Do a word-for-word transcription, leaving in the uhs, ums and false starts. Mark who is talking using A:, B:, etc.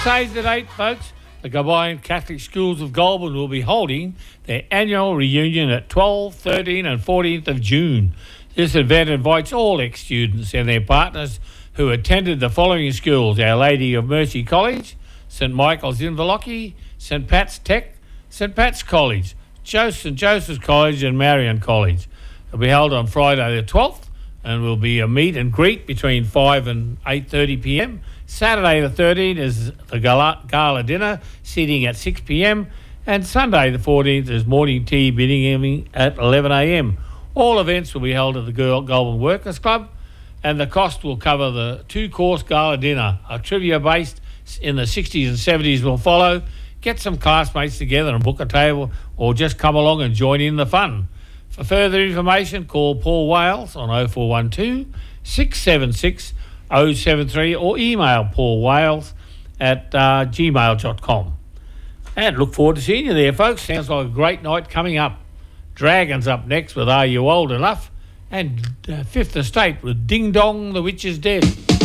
A: save the date, folks. The combined Catholic Schools of Goulburn will be holding their annual reunion at twelfth, thirteenth and fourteenth of June. This event invites all ex-students and their partners who attended the following schools: Our Lady of Mercy College, St Michael's Inverlochy, St Pat's Tech, St Pat's College, St Joseph's College and Marion College. It will be held on Friday the twelfth and will be a meet and greet between five and eight thirty p m. Saturday the thirteenth is the gala, gala dinner, seating at six p m and Sunday the fourteenth is morning tea beginning at eleven a m All events will be held at the Goulburn Workers Club, and the cost will cover the two-course gala dinner. A trivia based in the sixties and seventies will follow. Get some classmates together and book a table, or just come along and join in the fun. For further information, call Paul Wales on oh four one two, six seven six, oh seven three or email Paul Wales at uh, gmail dot com. And look forward to seeing you there, folks. Sounds like a great night coming up. Dragons up next with Are You Old Enough? And uh, Fifth Estate with Ding Dong, the Witch is Dead.